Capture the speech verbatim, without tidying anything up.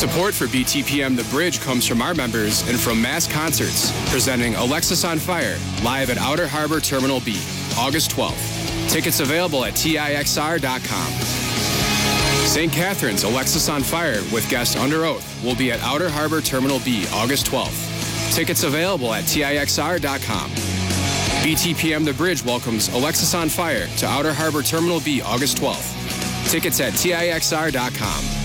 Support for B T P M The Bridge comes from our members and from Mass Concerts, presenting Alexis on Fire, live at Outer Harbor Terminal B, August twelfth. Tickets available at T I X R dot com. Saint Catherine's Alexis on Fire with guest Under Oath will be at Outer Harbor Terminal B, August twelfth. Tickets available at T I X R dot com. B T P M The Bridge welcomes Alexis on Fire to Outer Harbor Terminal B, August twelfth. Tickets at T I X R dot com.